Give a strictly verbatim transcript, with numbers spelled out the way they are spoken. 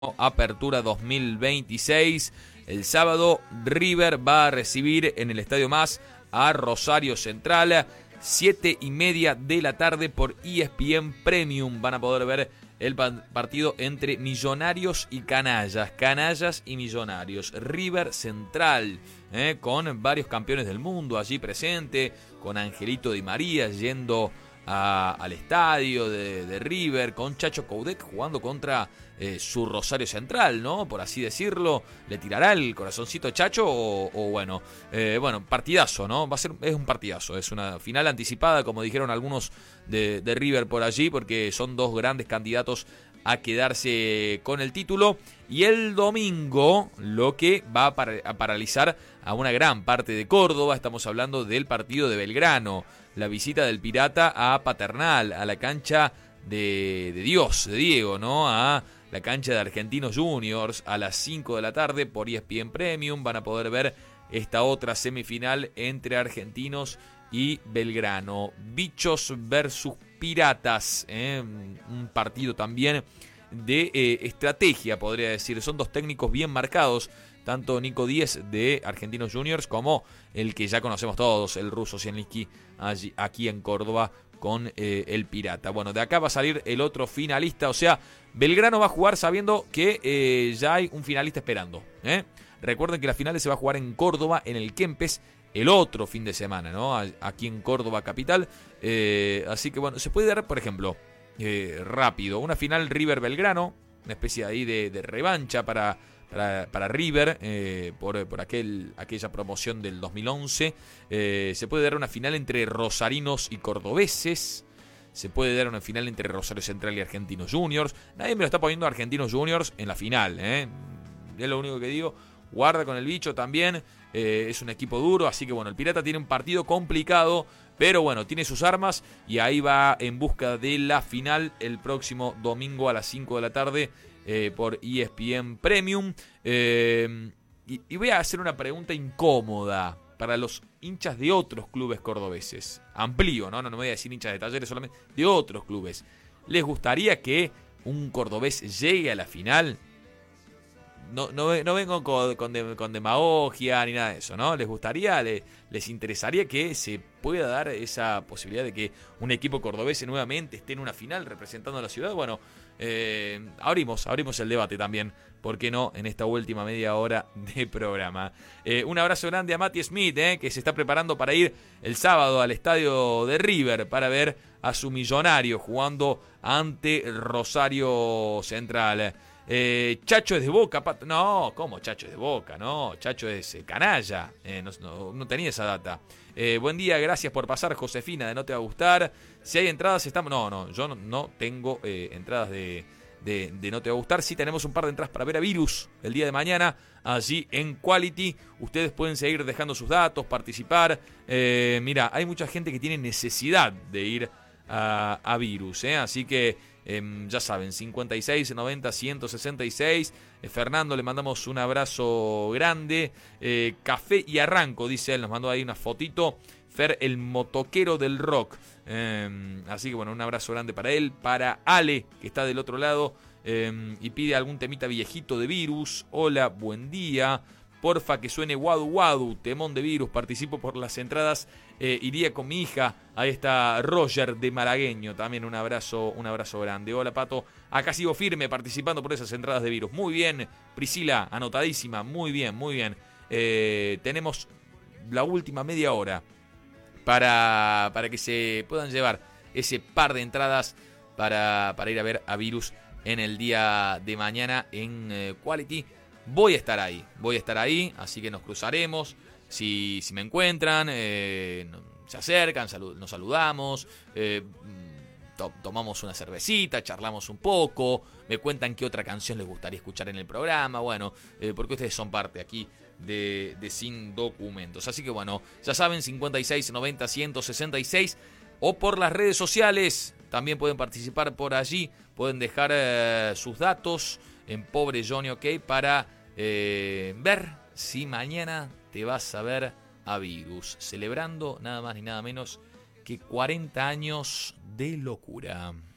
Apertura dos mil veintiséis. El sábado River va a recibir en el Estadio Más a Rosario Central. Siete y media de la tarde por E S P N Premium. Van a poder ver el partido entre Millonarios y Canallas. Canallas y Millonarios. River Central, eh, con varios campeones del mundo allí presente. Con Angelito Di María yendo A, al estadio de, de River, con Chacho Coudet jugando contra eh, su Rosario Central, ¿no? Por así decirlo. ¿Le tirará el corazoncito Chacho o, o bueno? Eh, bueno, partidazo, ¿no? Va a ser, es un partidazo, es una final anticipada, como dijeron algunos de, de River por allí, porque son dos grandes candidatos a quedarse con el título. Y el domingo, lo que va a, par- a paralizar a una gran parte de Córdoba, estamos hablando del partido de Belgrano, la visita del Pirata a Paternal, a la cancha de, de Dios, de Diego, ¿no? A la cancha de Argentinos Juniors, a las cinco de la tarde por E S P N Premium. Van a poder ver esta otra semifinal entre Argentinos y Belgrano. Bichos versus Piratas, ¿eh? Un partido también de eh, estrategia, podría decir. Son dos técnicos bien marcados, tanto Nico Díez de Argentinos Juniors como el que ya conocemos todos, el ruso Zielinski, allí, aquí en Córdoba con eh, el Pirata. Bueno, de acá va a salir el otro finalista, o sea, Belgrano va a jugar sabiendo que eh, ya hay un finalista esperando, ¿eh? Recuerden que la final se va a jugar en Córdoba, en el Kempes, el otro fin de semana, ¿no? Aquí en Córdoba capital. Eh, así que bueno, se puede dar, por ejemplo, eh, rápido, una final River-Belgrano, una especie ahí de, de revancha para, para, para River eh, por, por aquel, aquella promoción del dos mil once. Eh, se puede dar una final entre rosarinos y cordobeses. Se puede dar una final entre Rosario Central y Argentinos Juniors. Nadie me lo está poniendo Argentinos Juniors en la final, ¿eh? Es lo único que digo. Guarda con el bicho también, eh, es un equipo duro, así que bueno, el Pirata tiene un partido complicado, pero bueno, tiene sus armas y ahí va en busca de la final el próximo domingo a las cinco de la tarde eh, por E S P N Premium. Eh, y, y voy a hacer una pregunta incómoda para los hinchas de otros clubes cordobeses. Amplío, ¿no? No, no voy a decir hinchas de Talleres solamente, de otros clubes. ¿Les gustaría que un cordobés llegue a la final? No, no, no vengo con, con, de, con demagogia ni nada de eso, ¿no? ¿Les gustaría, le, les interesaría que se pueda dar esa posibilidad de que un equipo cordobés nuevamente esté en una final representando a la ciudad? Bueno, eh, abrimos, abrimos el debate también, ¿por qué no? En esta última media hora de programa. Eh, un abrazo grande a Mati Smith, eh, que se está preparando para ir el sábado al estadio de River para ver a su Millonario jugando ante Rosario Central. Eh, Chacho es de Boca. Pat- no, ¿cómo Chacho es de Boca? No, Chacho es eh, canalla. Eh, no, no, no tenía esa data. Eh, buen día, gracias por pasar, Josefina, de No Te Va a Gustar. Si hay entradas, estamos. No, no, yo no, no tengo eh, entradas de, de, de No Te Va a Gustar. Sí tenemos un par de entradas para ver a Virus el día de mañana, allí en Quality. Ustedes pueden seguir dejando sus datos, participar. Eh, mira, hay mucha gente que tiene necesidad de ir a, a Virus, ¿eh? Así que. Eh, ya saben, cincuenta y seis, noventa, ciento sesenta y seis. eh, Fernando, le mandamos un abrazo grande. eh, Café y arranco, dice él, nos mandó ahí una fotito. Fer, el motoquero del rock. eh, Así que bueno, un abrazo grande para él. Para Ale, que está del otro lado eh, y pide algún temita viejito de Virus. Hola, buen día. Porfa que suene Wadu Wadu, temón de Virus, participo por las entradas, eh, iría con mi hija. Ahí está Roger de Malagueño, también un abrazo, un abrazo grande. Hola Pato, acá sigo firme participando por esas entradas de Virus. Muy bien, Priscila, anotadísima, muy bien, muy bien. Eh, tenemos la última media hora para, para que se puedan llevar ese par de entradas para, para ir a ver a Virus en el día de mañana en eh, Quality. Voy a estar ahí, voy a estar ahí, así que nos cruzaremos. Si, si me encuentran, eh, se acercan, salud, nos saludamos, eh, to, tomamos una cervecita, charlamos un poco, me cuentan qué otra canción les gustaría escuchar en el programa. Bueno, eh, porque ustedes son parte aquí de, de Sin Documentos. Así que bueno, ya saben, cincuenta y seis, noventa, ciento sesenta y seis o por las redes sociales. También pueden participar por allí, pueden dejar eh, sus datos en Pobre Johnny OK para eh, ver si mañana te vas a ver a Virus, celebrando nada más ni nada menos que cuarenta años de locura.